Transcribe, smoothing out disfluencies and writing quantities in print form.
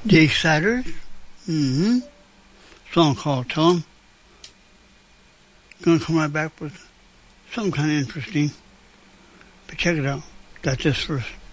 The Exciters. Mm-hmm. Song called Tell 'Em. Gonna come right back with something kind of interesting. But check it out. Got this first.